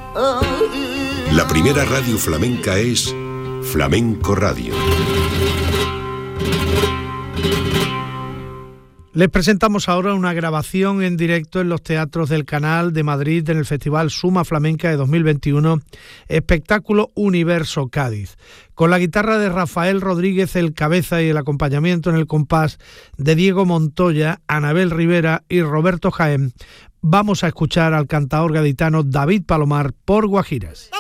La primera radio flamenca es Flamenco Radio. Les presentamos ahora una grabación en directo en los teatros del Canal de Madrid en el Festival Suma Flamenca de 2021, espectáculo Universo Cádiz. Con la guitarra de Rafael Rodríguez el Cabeza y el acompañamiento en el compás de Diego Montoya, Anabel Rivera y Roberto Jaén, vamos a escuchar al cantaor gaditano David Palomar por Guajiras.